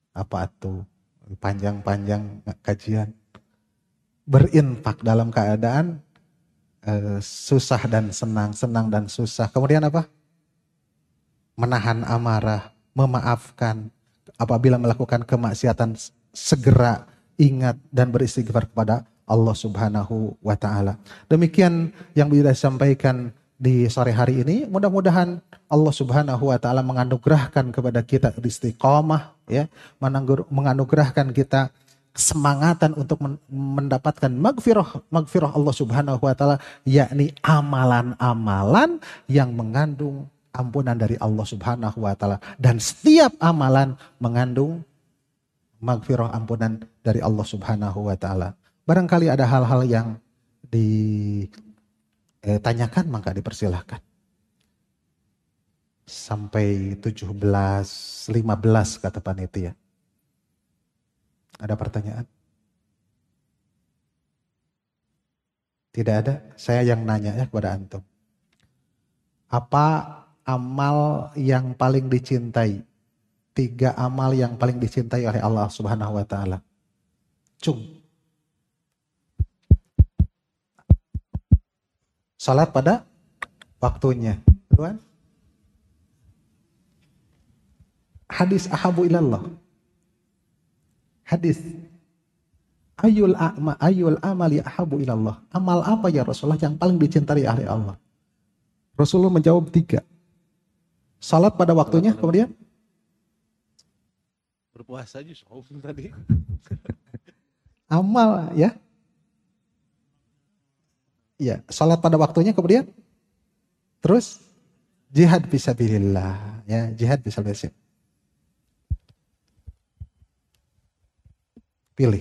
Apa tuh? Panjang-panjang kajian. Berinfak dalam keadaan susah dan senang, senang dan susah. Kemudian apa? Menahan amarah, memaafkan. Apabila melakukan kemaksiatan, segera ingat dan beristighfar kepada Allah Subhanahu wa Ta'ala. Demikian yang bisa disampaikan di sore hari ini. Mudah-mudahan Allah Subhanahu wa Ta'ala menganugerahkan kepada kita istiqomah, ya, menganugerahkan kita kesemangatan untuk mendapatkan magfirah Allah Subhanahu wa Ta'ala, yakni amalan-amalan yang mengandung ampunan dari Allah Subhanahu wa Ta'ala, dan setiap amalan mengandung magfirah, ampunan dari Allah Subhanahu wa Ta'ala. Barangkali ada hal-hal yang ditanyakan, maka dipersilahkan. Sampai 17.15 kata panitia. Ada pertanyaan? Tidak ada? Saya yang nanya ya kepada antum. Apa amal yang paling dicintai? 3 amal yang paling dicintai oleh Allah Subhanahu wa Ta'ala. Cung. Salat pada waktunya. Tuan? Hadis ahabu ilallah. Hadis. Ayul amali ahabu ilallah. Amal apa ya Rasulullah yang paling dicintai oleh Allah? Rasulullah menjawab 3. Salat pada waktunya, kemudian berpuasa aja tadi. Amal ya. Ya, salat pada waktunya, kemudian terus jihad fisabilillah, ya, jihad fisabilillah. Pilih.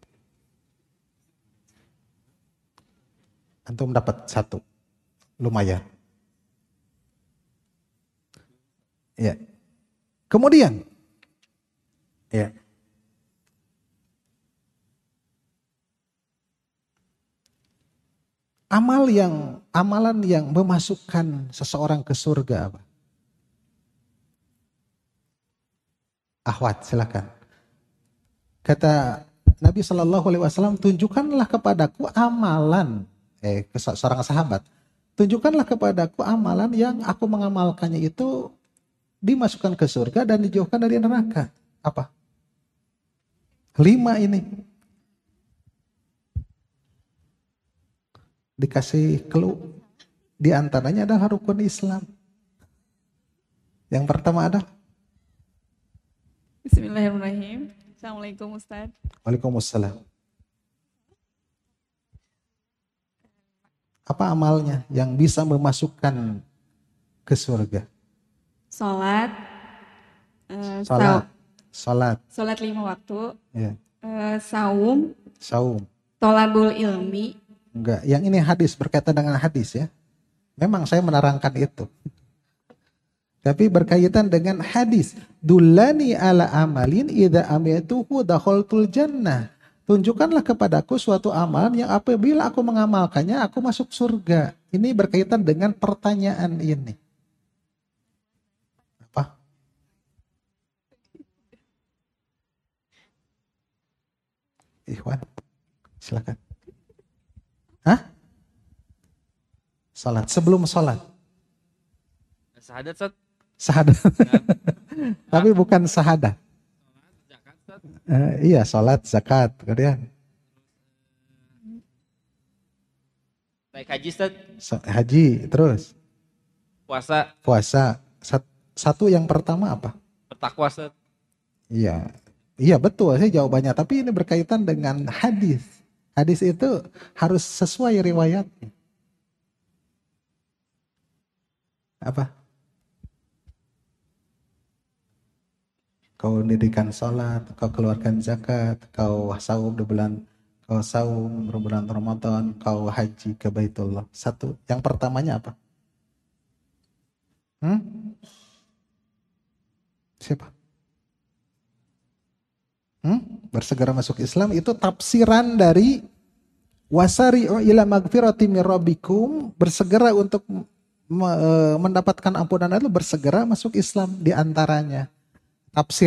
Antum dapat 1. Lumayan. Ya. Kemudian ya. Amalan yang memasukkan seseorang ke surga apa? Ahwat, silakan. Kata Nabi SAW, tunjukkanlah kepadaku amalan, seorang sahabat, tunjukkanlah kepadaku amalan yang aku mengamalkannya itu dimasukkan ke surga dan dijauhkan dari neraka. Apa? 5 ini. Dikasih clue. Di antaranya adalah rukun Islam. Yang pertama ada? Bismillahirrahmanirrahim. Assalamualaikum Ustaz. Waalaikumsalam. Apa amalnya yang bisa memasukkan ke surga? Salat. Salat 5 waktu. Ya. Saum. Tolabul ilmi. Enggak, yang ini hadis, berkaitan dengan hadis ya. Memang saya menerangkan itu. Tapi berkaitan dengan hadis. Dullani ala amalin idza amiltuhu dakhaltul jannah. Tunjukkanlah kepadaku suatu amalan yang apabila aku mengamalkannya aku masuk surga. Ini berkaitan dengan pertanyaan ini. Apa? Ikhwan, silakan. Hah? Salat, sebelum salat. Sahadat. Tapi bukan sahadat. Iya, salat, zakat, kemudian Naik haji, Ustaz. Haji, terus puasa. Satu yang pertama apa? Bertakwa, Ustaz. Iya betul sih jawabannya. Tapi ini berkaitan dengan hadis. Hadis itu harus sesuai riwayatnya. Apa? Kau dirikan sholat, kau keluarkan zakat, kau saum berbulan Ramadan, kau haji ke Baitullah. 1. Yang pertamanya apa? Siapa? Bersegera masuk Islam itu tafsiran dari wasari'u ila magfirati mir rabbikum, bersegera untuk mendapatkan ampunan itu bersegera masuk Islam, di antaranya tafsir